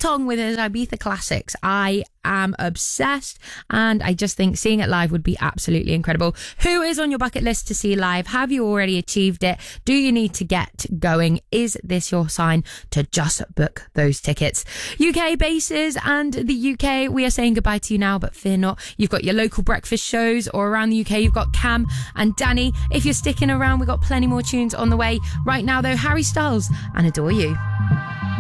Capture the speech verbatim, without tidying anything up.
Tongue with his Ibiza classics. I am obsessed, and I just think seeing it live would be absolutely incredible. Who is on your bucket list to see live? Have you already achieved it? Do you need to get going? Is this your sign to just book those tickets? U K bases and the U K, we are saying goodbye to you now, but fear not. You've got your local breakfast shows, or around the U K you've got Cam and Danny. If you're sticking around, we've got plenty more tunes on the way. Right now though, Harry Styles and Adore You.